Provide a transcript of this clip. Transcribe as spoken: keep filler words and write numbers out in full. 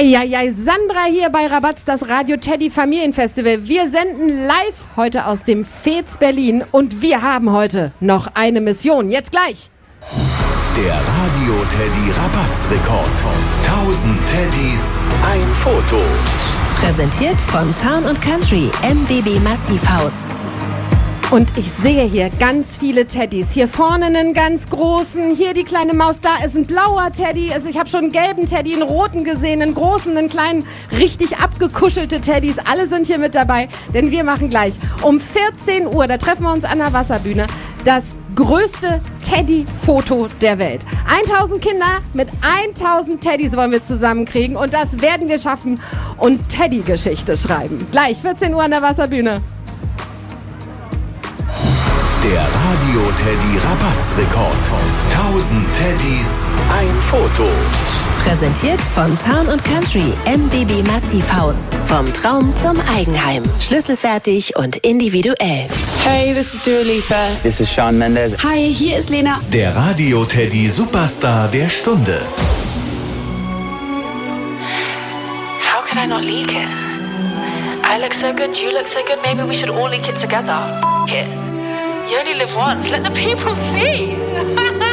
Eieiei, Sandra hier bei Rabatz, das Radio Teddy Familienfestival. Wir senden live heute aus dem Fez Berlin und wir haben heute noch eine Mission. Jetzt gleich. Der Radio Teddy Rabatz Rekord. tausend Teddys, ein Foto. Präsentiert von Town und Country, M B B Massivhaus. Und ich sehe hier ganz viele Teddys. Hier vorne einen ganz großen, hier die kleine Maus, da ist ein blauer Teddy. Also ich habe schon einen gelben Teddy, einen roten gesehen, einen großen, einen kleinen, richtig abgekuschelte Teddys. Alle sind hier mit dabei, denn wir machen gleich um vierzehn Uhr, da treffen wir uns an der Wasserbühne, das größte Teddy-Foto der Welt. tausend Kinder mit tausend Teddys wollen wir zusammenkriegen und das werden wir schaffen und Teddy-Geschichte schreiben. Gleich vierzehn Uhr an der Wasserbühne. Der Radio Teddy Rabatz Rekord. tausend Teddys, ein Foto. Präsentiert von Town und Country, M B B Massivhaus. Vom Traum zum Eigenheim. Schlüsselfertig und individuell. Hey, this is Dua Lipa. This is Shawn Mendes. Hi, hier ist Lena. Der Radio Teddy Superstar der Stunde. How could I not leak it? I look so good, you look so good, maybe we should all leak it together. F- it. You only live once, let the people see.